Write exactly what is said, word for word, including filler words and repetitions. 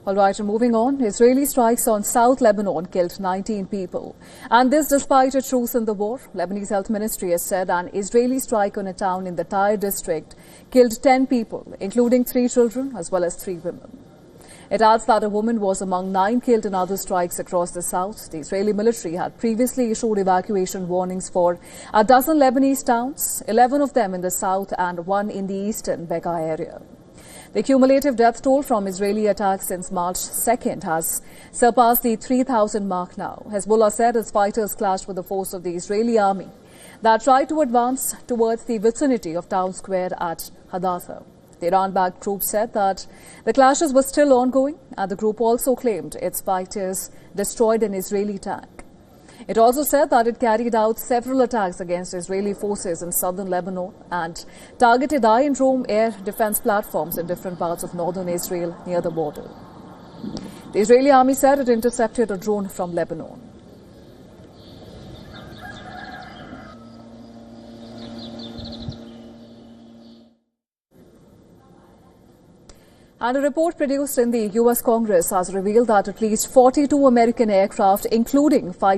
All right, and moving on, Israeli strikes on South Lebanon killed nineteen people. And this despite a truce in the war. Lebanese Health Ministry has said an Israeli strike on a town in the Tyre district killed ten people, including three children as well as three women. It adds that a woman was among nine killed in other strikes across the south. The Israeli military had previously issued evacuation warnings for a dozen Lebanese towns, eleven of them in the south and one in the eastern Bekaa area. The cumulative death toll from Israeli attacks since March second has surpassed the three thousand mark now. Hezbollah said its fighters clashed with the force of the Israeli army that tried to advance towards the vicinity of town square at Hadassah. The Iran-backed group said that the clashes were still ongoing, and the group also claimed its fighters destroyed an Israeli tank. It also said that it carried out several attacks against Israeli forces in southern Lebanon and targeted Iron Dome air defense platforms in different parts of northern Israel near the border. The Israeli army said it intercepted a drone from Lebanon. And a report produced in the U S Congress has revealed that at least forty-two American aircraft, including five